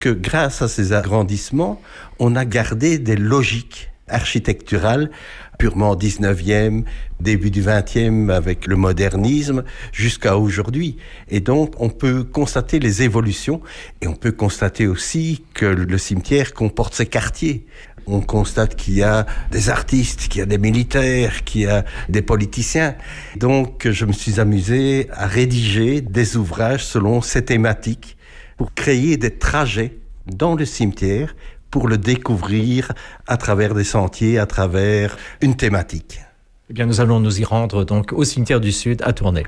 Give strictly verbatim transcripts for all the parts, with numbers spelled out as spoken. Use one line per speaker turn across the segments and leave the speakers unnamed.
que grâce à ces agrandissements, on a gardé des logiques architecturales purement dix-neuvième, début du vingtième avec le modernisme jusqu'à aujourd'hui. Et donc, on peut constater les évolutions et on peut constater aussi que le cimetière comporte ses quartiers. On constate qu'il y a des artistes, qu'il y a des militaires, qu'il y a des politiciens. Donc, je me suis amusé à rédiger des ouvrages selon ces thématiques pour créer des trajets dans le cimetière pour le découvrir à travers des sentiers, à travers une thématique.
Eh bien, nous allons nous y rendre donc au cimetière du Sud à Tournai.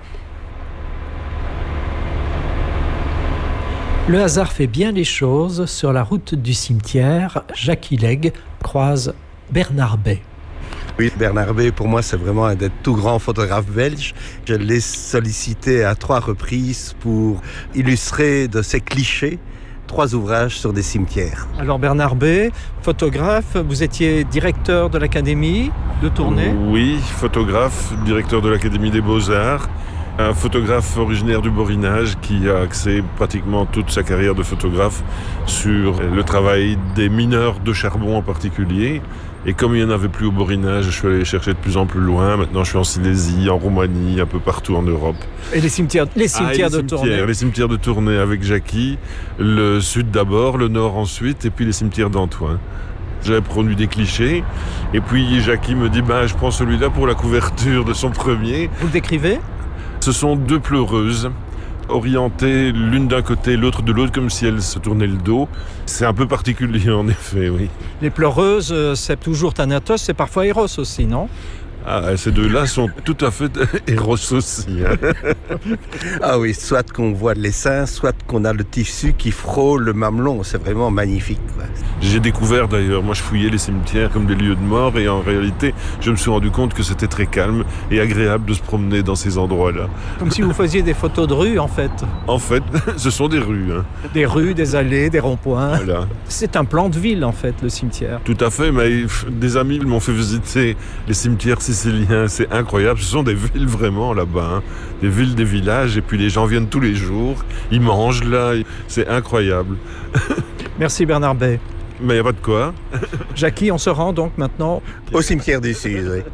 Le hasard fait bien les choses. Sur la route du cimetière, Jackie Legge croise Bernard Bay.
Oui, Bernard Bay, pour moi, c'est vraiment un des tout grands photographes belges. Je l'ai sollicité à trois reprises pour illustrer de ces clichés trois ouvrages sur des cimetières.
Alors Bernard Bay, photographe, vous étiez directeur de l'Académie de Tournai ?
Oui, photographe, directeur de l'Académie des Beaux-Arts. Un photographe originaire du Borinage qui a axé pratiquement toute sa carrière de photographe sur le travail des mineurs de charbon en particulier. Et comme il n'y en avait plus au Borinage, je suis allé chercher de plus en plus loin. Maintenant, je suis en Silésie, en Roumanie, un peu partout en Europe.
Et les cimetières, les cimetières
ah, les
de Tournai.
Les cimetières de Tournai avec Jackie, le sud d'abord, le nord ensuite, et puis les cimetières d'Antoine. J'avais produit des clichés, et puis Jackie me dit ben, « je prends celui-là pour la couverture de son premier ».
Vous le décrivez ?
Ce sont deux pleureuses, orientées l'une d'un côté, l'autre de l'autre, comme si elles se tournaient le dos. C'est un peu particulier, en effet, oui.
Les pleureuses, c'est toujours Thanatos, c'est parfois Eros aussi, non ?
Ah, ces deux-là sont tout à fait Eros aussi. Hein.
Ah oui, soit qu'on voit les seins, soit qu'on a le tissu qui frôle le mamelon. C'est vraiment magnifique, quoi.
J'ai découvert d'ailleurs, moi je fouillais les cimetières comme des lieux de mort et en réalité, je me suis rendu compte que c'était très calme et agréable de se promener dans ces endroits-là.
Comme si vous faisiez des photos de rues, en fait.
En fait, ce sont des rues. Hein.
Des rues, des allées, des ronds-points.
Voilà.
C'est un plan de ville, en fait, le cimetière.
Tout à fait, mais des amis m'ont fait visiter les cimetières siciliens. C'est incroyable, ce sont des villes vraiment là-bas. Hein. Des villes, des villages, et puis les gens viennent tous les jours, ils mangent là, c'est incroyable.
Merci Bernard Bay.
Mais il n'y a pas de quoi.
Jackie, on se rend donc maintenant
au cimetière du Sud, oui.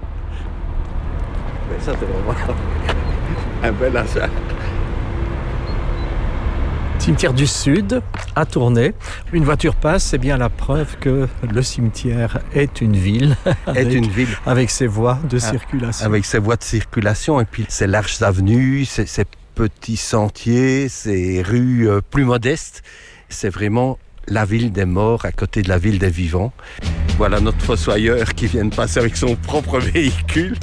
Mais ça, c'est vraiment un bel hasard.
Cimetière du Sud, à Tournai. Une voiture passe, c'est bien la preuve que le cimetière est une ville. Avec,
est une ville.
Avec ses voies de circulation.
Avec ses voies de circulation, et puis ses larges avenues, ses, ses petits sentiers, ses rues euh, plus modestes. C'est vraiment la ville des morts à côté de la ville des vivants. Voilà notre fossoyeur qui vient de passer avec son propre véhicule.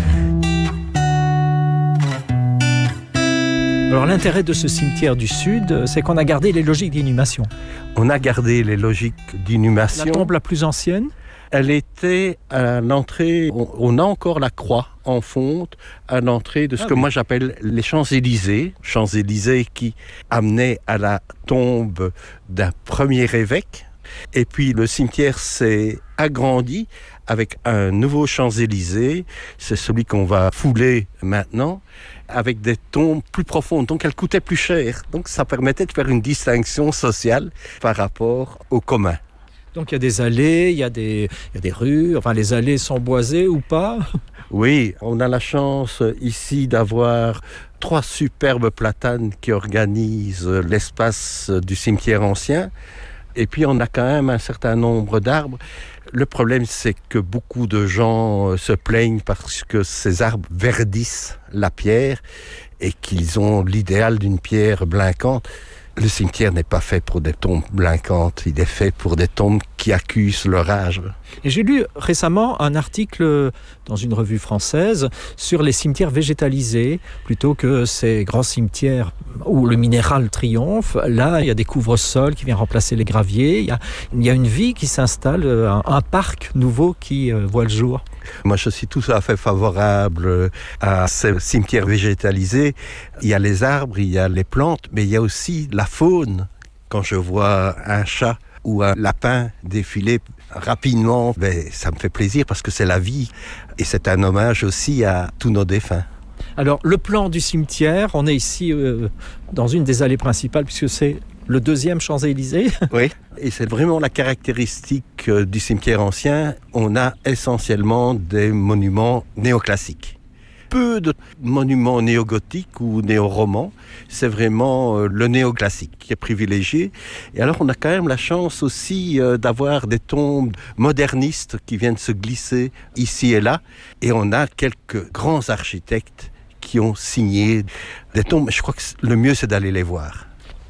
Alors l'intérêt de ce cimetière du Sud, c'est qu'on a gardé les logiques d'inhumation.
On a gardé les logiques d'inhumation.
La tombe la plus ancienne ?
Elle était à l'entrée, on, on a encore la croix en fonte à l'entrée de ce ah, que oui. moi j'appelle les Champs-Élysées. Champs-Élysées qui amenaient à la tombe d'un premier évêque. Et puis le cimetière s'est agrandi avec un nouveau Champs-Élysées. C'est celui qu'on va fouler maintenant, avec des tombes plus profondes. Donc elles coûtaient plus cher. Donc ça permettait de faire une distinction sociale par rapport au commun.
Donc il y a des allées, il y a des, il y a des rues, enfin les allées sont boisées ou pas ?
Oui, on a la chance ici d'avoir trois superbes platanes qui organisent l'espace du cimetière ancien. Et puis on a quand même un certain nombre d'arbres. Le problème, c'est que beaucoup de gens se plaignent parce que ces arbres verdissent la pierre et qu'ils ont l'idéal d'une pierre blinquante. Le cimetière n'est pas fait pour des tombes blinquantes, il est fait pour des tombes qui accusent leur âge.
Et j'ai lu récemment un article dans une revue française sur les cimetières végétalisés, plutôt que ces grands cimetières où le minéral triomphe. Là, il y a des couvre-sols qui viennent remplacer les graviers, il y a, il y a une vie qui s'installe, un, un parc nouveau qui euh, voit le jour.
Moi, je suis tout à fait favorable à ces cimetières végétalisés. Il y a les arbres, il y a les plantes, mais il y a aussi la faune. Quand je vois un chat ou un lapin défiler rapidement, ben, ça me fait plaisir parce que c'est la vie. Et c'est un hommage aussi à tous nos défunts.
Alors, le plan du cimetière, on est ici euh, dans une des allées principales puisque c'est le deuxième Champs-Élysées.
Oui, et c'est vraiment la caractéristique euh, du cimetière ancien. On a essentiellement des monuments néoclassiques. Peu de monuments néo-gothiques ou néo-romans, c'est vraiment euh, le néoclassique qui est privilégié. Et alors on a quand même la chance aussi euh, d'avoir des tombes modernistes qui viennent se glisser ici et là. Et on a quelques grands architectes qui ont signé des tombes. Je crois que le mieux c'est d'aller les voir.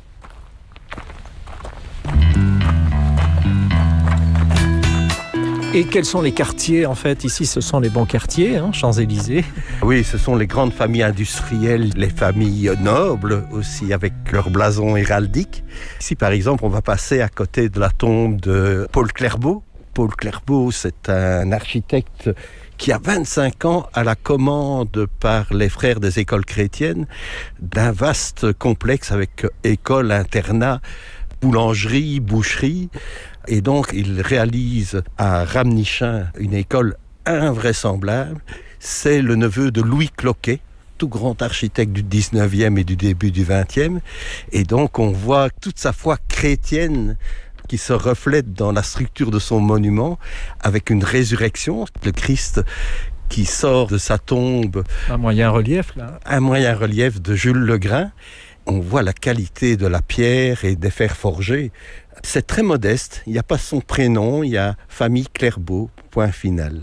Et quels sont les quartiers, en fait? Ici, ce sont les bons quartiers, hein, Champs-Élysées.
Oui, ce sont les grandes familles industrielles, les familles nobles aussi, avec leur blason héraldique. Ici, par exemple, on va passer à côté de la tombe de Paul Clerbeau. Paul Clerbeau, c'est un architecte qui a vingt-cinq ans à la commande par les frères des écoles chrétiennes d'un vaste complexe avec école, internat, boulangerie, boucherie. Et donc, il réalise à Ramnichin une école invraisemblable. C'est le neveu de Louis Cloquet, tout grand architecte du dix-neuvième et du début du vingtième. Et donc, on voit toute sa foi chrétienne qui se reflète dans la structure de son monument, avec une résurrection, le Christ qui sort de sa tombe.
Un moyen relief, là.
Un moyen relief de Jules Legrain. On voit la qualité de la pierre et des fers forgés. C'est très modeste, il n'y a pas son prénom, il y a famille Clerbeau, point final.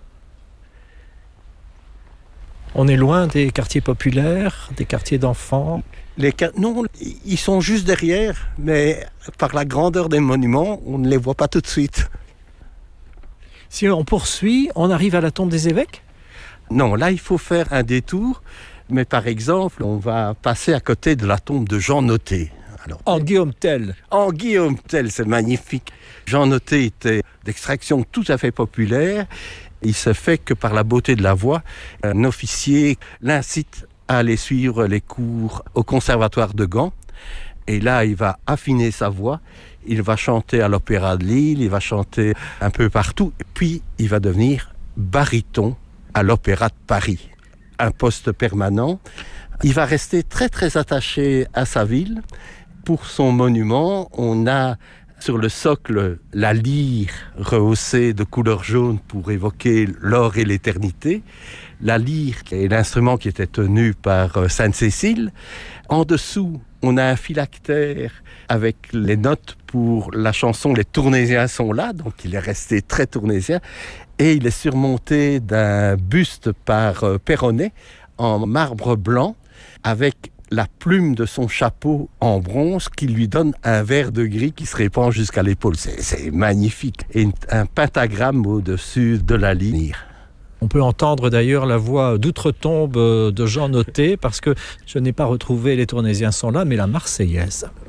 On est loin des quartiers populaires, des quartiers d'enfants.
Les, non, ils sont juste derrière, mais par la grandeur des monuments, on ne les voit pas tout de suite.
Si on poursuit, on arrive à la tombe des évêques?
Non, là il faut faire un détour, mais par exemple, on va passer à côté de la tombe de Jean Noté. Alors,
en Guillaume Tell.
En Guillaume Tell, c'est magnifique. Jean Noté était d'extraction tout à fait populaire. Il se fait que par la beauté de la voix, un officier l'incite à aller suivre les cours au conservatoire de Gand. Et là, il va affiner sa voix. Il va chanter à l'Opéra de Lille, il va chanter un peu partout. Et puis, il va devenir baryton à l'Opéra de Paris. Un poste permanent. Il va rester très, très attaché à sa ville. Pour son monument, on a sur le socle la lyre rehaussée de couleur jaune pour évoquer l'or et l'éternité. La lyre est l'instrument qui était tenu par Sainte-Cécile. En dessous, on a un phylactère avec les notes pour la chanson « Les Tournaisiens sont là », donc il est resté très tournaisien. Et il est surmonté d'un buste par Perronnet en marbre blanc avec la plume de son chapeau en bronze qui lui donne un vert de gris qui se répand jusqu'à l'épaule. C'est, c'est magnifique. Et un pentagramme au-dessus de la lyre.
On peut entendre d'ailleurs la voix d'outre-tombe de Jean Noté, parce que je n'ai pas retrouvé Les Tournaisiens sont là, mais la Marseillaise.